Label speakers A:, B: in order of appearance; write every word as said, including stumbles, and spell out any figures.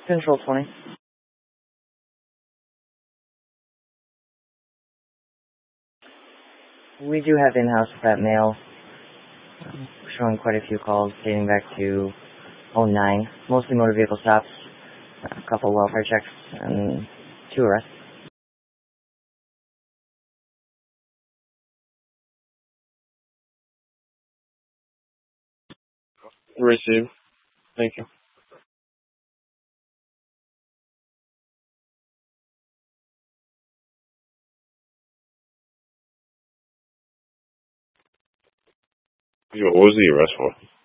A: Control twenty. We do have in-house with that mail, um, showing quite a few calls dating back to oh nine, mostly motor vehicle stops, a couple welfare checks, and two arrests.
B: Received. Thank you. Yo, what was the arrest for?